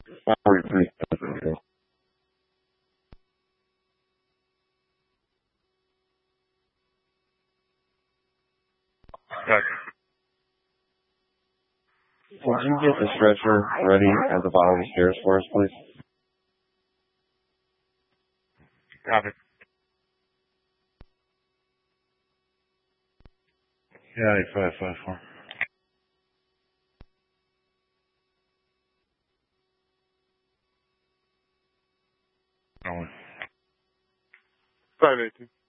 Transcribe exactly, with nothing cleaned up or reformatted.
forty-three. Gotcha. Would you get the stretcher ready at the bottom of the stairs for us, please? Copy. Yeah, eight five five four. Oh, five eight two.